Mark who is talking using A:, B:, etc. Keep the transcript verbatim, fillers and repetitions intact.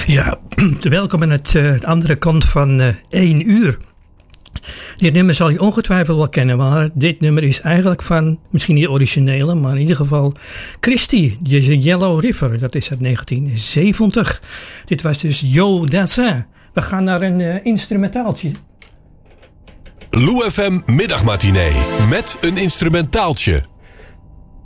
A: Ja, welkom aan het, uh, het andere kant van uh, één uur. Dit nummer zal je ongetwijfeld wel kennen, maar dit nummer is eigenlijk van, misschien niet originele, maar in ieder geval Christie, de Yellow River, dat is uit negentien zeventig. Dit was dus Yo Dassin. We gaan naar een uh, instrumentaaltje.
B: Lou F M Middagmatinee met een instrumentaaltje.